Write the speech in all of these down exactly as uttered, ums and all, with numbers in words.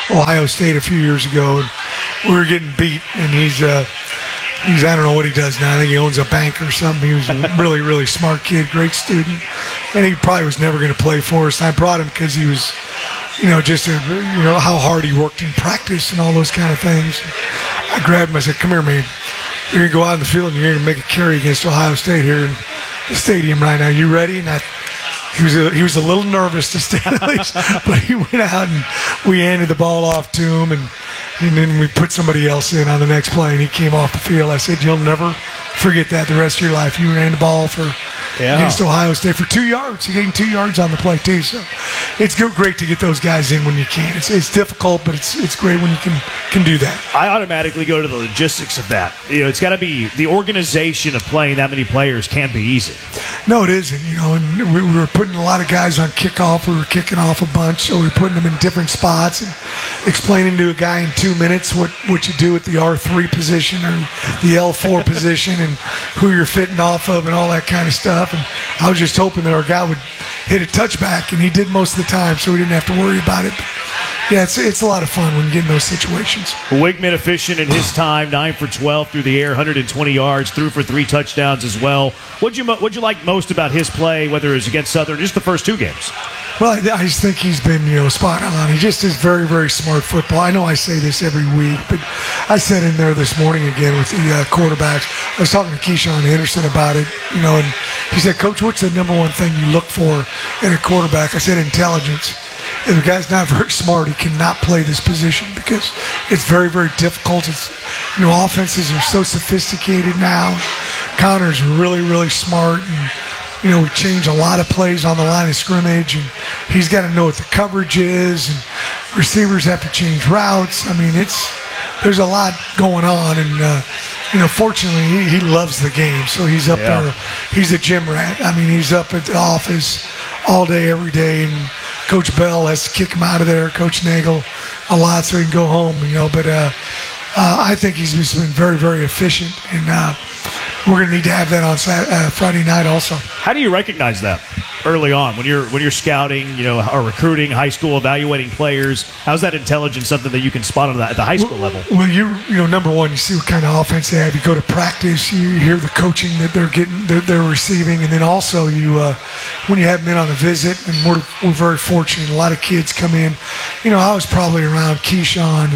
Ohio State a few years ago, and we were getting beat, and he's uh, he's I don't know what he does now. I think he owns a bank or something. He was a really, really smart kid, great student, and he probably was never going to play for us. And I brought him because he was, you know, just a, you know how hard he worked in practice and all those kind of things. I grabbed him. I said, "Come here, man. You're going to go out in the field and you're going to make a carry against Ohio State here in the stadium right now. You ready?" And I, he was a, he was a little nervous to stay at least, but he went out and we handed the ball off to him, and, and then we put somebody else in on the next play, and he came off the field. I said, "You'll never forget that the rest of your life. You ran the ball for yeah. against Ohio State for two yards. He gained two yards on the play too. So it's great to get those guys in when you can. It's it's difficult, but it's it's great when you can can do that. I automatically go to the logistics of that. You know, it's got to be the organization of playing that many players can't be easy. No, it isn't. You know, and we, we were putting a lot of guys on kickoff. We were kicking off a bunch, so we were putting them in different spots and explaining to a guy in two minutes what, what you do at the R three position or the L four position and who you're fitting off of and all that kind of stuff. And I was just hoping that our guy would hit a touchback, and he did most of the time, so we didn't have to worry about it. But yeah, it's it's a lot of fun when you get in those situations. Wigman efficient in his time, nine for twelve through the air, one hundred twenty yards, threw for three touchdowns as well. What'd you what'd you like most about his play, whether it was against Southern, just the first two games? Well, I, I just think he's been, you know, spot on. He just is very, very smart football. I know I say this every week, but I said in there this morning again with the uh, quarterbacks. I was talking to Keyshawn Anderson about it, you know, and he said, "Coach, what's the number one thing you look for in a quarterback?" I said, "Intelligence. If the guy's not very smart, he cannot play this position because it's very, very difficult. It's, you know, offenses are so sophisticated now. Connor's really, really smart, and you know, we change a lot of plays on the line of scrimmage, and he's got to know what the coverage is, and receivers have to change routes. I mean, it's there's a lot going on, and uh, you know, fortunately, he, he loves the game, so he's up yeah. there. He's a gym rat. I mean, he's up at the office all day, every day, and Coach Bell has to kick him out of there, Coach Nagel, a lot, so he can go home, you know. But uh, uh, I think he's just been very, very efficient, and uh, we're going to need to have that on Saturday, uh, Friday night also. How do you recognize that early on when you're when you're scouting, you know, or recruiting, high school, evaluating players? How's that intelligence something that you can spot on the, at the high school well, level? Well, you you know, number one, you see what kind of offense they have. You go to practice, you hear the coaching that they're getting, they're, they're receiving, and then also you uh, when you have them in on a visit, and we're we're very fortunate. A lot of kids come in. You know, I was probably around Keyshawn,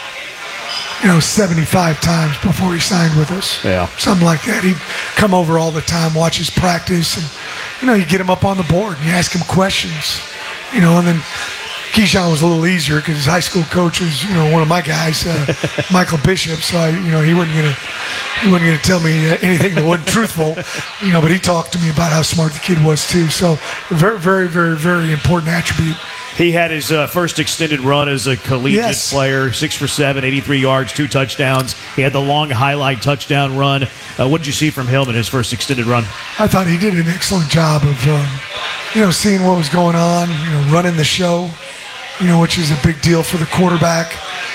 you know, seventy-five times before he signed with us. Yeah. Something like that. He'd come over all the time, watch his practice, and, you know, you get him up on the board and you ask him questions, you know, and then Keyshawn was a little easier because his high school coach was, you know, one of my guys, uh, Michael Bishop, so, I, you know, he wasn't going to he wasn't going to tell me anything that wasn't truthful, you know, but he talked to me about how smart the kid was too, so very, very, very, very important attribute. He had his uh, first extended run as a collegiate yes. player, six for seven, eighty-three yards, two touchdowns. He had the long highlight touchdown run. Uh, what did you see from him in his first extended run? I thought he did an excellent job of, um, you know, seeing what was going on, you know, running the show, you know, which is a big deal for the quarterback.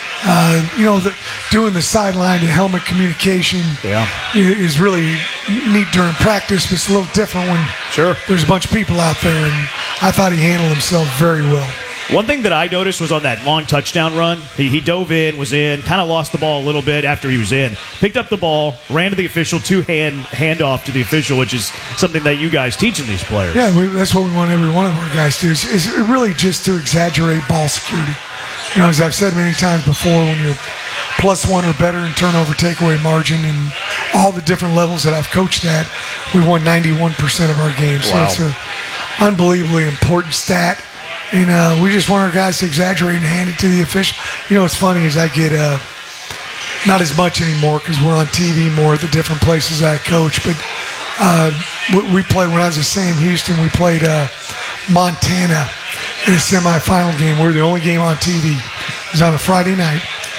Uh, you know, the, doing the sideline to helmet communication yeah. is really neat during practice, but it's a little different when sure. there's a bunch of people out there, and I thought he handled himself very well. One thing that I noticed was on that long touchdown run, he, he dove in, was in, kind of lost the ball a little bit after he was in, picked up the ball, ran to the official, two-hand handoff to the official, which is something that you guys teach in these players. Yeah, we, that's what we want every one of our guys to do, is, is really just to exaggerate ball security. You know, as I've said many times before, when you're plus one or better in turnover takeaway margin and all the different levels that I've coached at, we won ninety-one percent of our games. Wow. So it's an unbelievably important stat. And uh, we just want our guys to exaggerate and hand it to the official. You know, what's funny is I get uh, not as much anymore because we're on T V more at the different places I coach. But uh, we played, when I was at Sam Houston, we played uh, Montana in a semifinal game. We were the only game on T V. It was on a Friday night.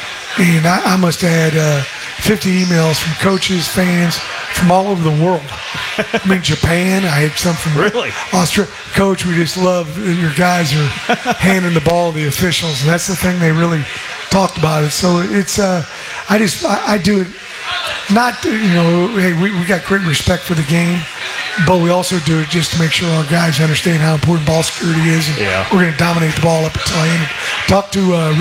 And I, I must have had uh, fifty emails from coaches, fans from all over the world. I mean, Japan. I had some from really? Australia. Coach, we just love your guys are handing the ball to the officials. And that's the thing they really talked about it. So it's, uh, I just, I, I do it not, you know, hey, we, we got great respect for the game, but we also do it just to make sure our guys understand how important ball security is. And yeah. we're going to dominate the ball up until the end. Talk to uh,